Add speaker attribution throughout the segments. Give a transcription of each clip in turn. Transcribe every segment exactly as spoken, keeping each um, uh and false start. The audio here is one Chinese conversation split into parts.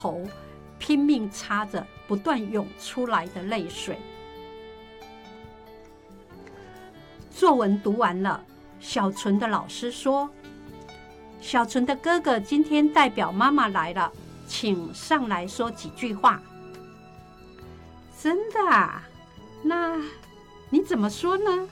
Speaker 1: 头拼命擦着不断涌出来的泪水。作文读完了，小纯的老师说：“小纯的哥哥今天代表妈妈来了，请上来说几句话。”真的啊？那你怎么说呢？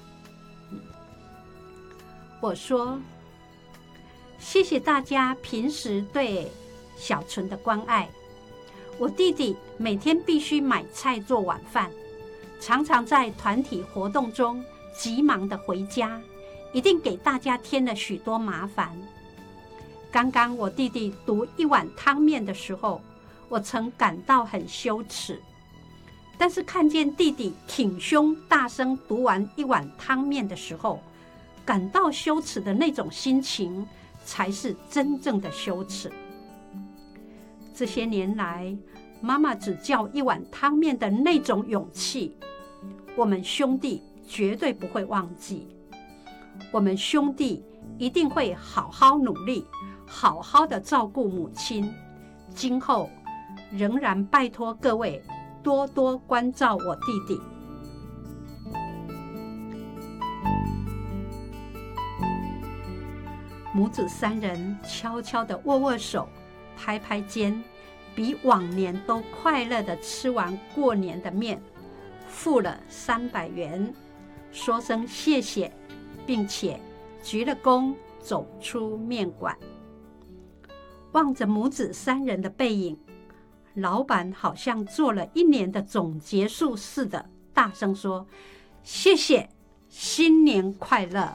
Speaker 1: 我说：“谢谢大家平时对小纯的关爱。我弟弟每天必须买菜做晚饭，常常在团体活动中急忙的回家，一定给大家添了许多麻烦。刚刚我弟弟读一碗汤面的时候，我曾感到很羞耻，但是看见弟弟挺胸大声读完一碗汤面的时候，感到羞耻的那种心情才是真正的羞耻。这些年来，妈妈只叫一碗汤面的那种勇气，我们兄弟绝对不会忘记。我们兄弟一定会好好努力，好好的照顾母亲。今后仍然拜托各位多多关照我弟弟。母子三人悄悄地握握手，拍拍肩，比往年都快乐地吃完过年的面，付了三百元，说声谢谢，并且鞠了躬走出面馆。望着母子三人的背影，老板好像做了一年的总结束似的，大声说：“谢谢，新年快乐。”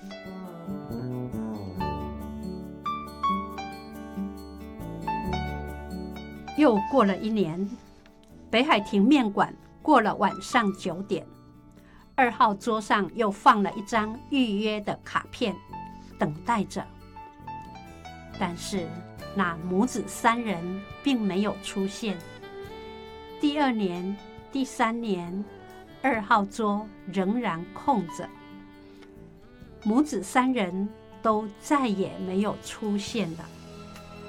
Speaker 1: 又过了一年，北海亭面馆过了晚上九点，二号桌上又放了一张预约的卡片，等待着。但是那母子三人并没有出现。第二年、第三年，二号桌仍然空着，母子三人都再也没有出现了。